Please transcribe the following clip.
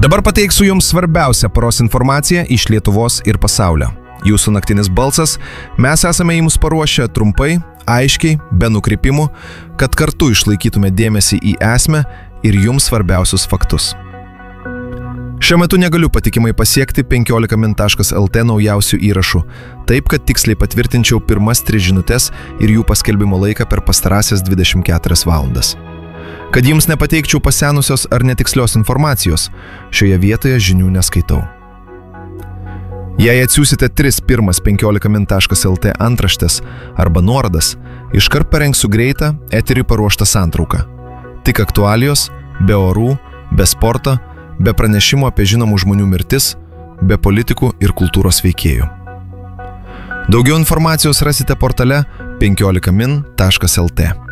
Dabar pateiksiu jums svarbiausią paros informaciją iš Lietuvos ir pasaulio. Jūsų naktinis balsas, mes esame jums paruošę trumpai, aiškiai, be nukrypimų, kad kartu išlaikytume dėmesį į esmę ir jums svarbiausius faktus. Šiuo metu negaliu patikimai pasiekti 15min.lt naujausių įrašų, taip, kad tiksliai patvirtinčiau pirmas 3 žinutes ir jų paskelbimo laiką per pastarąsias 24 valandas. Kad jums nepateikčiau pasenusios ar netikslios informacijos, šioje vietoje žinių neskaitau. Jei atsiūsite 3 pirmas 15min.lt antraštės arba nuorodas, iškart parengsiu greitą, eteriui paruoštą santrauką. Tik aktualijos, be orų, be sporto, be pranešimo apie žinomų žmonių mirtis, be politikų ir kultūros veikėjų. Daugiau informacijos rasite portale 15min.lt.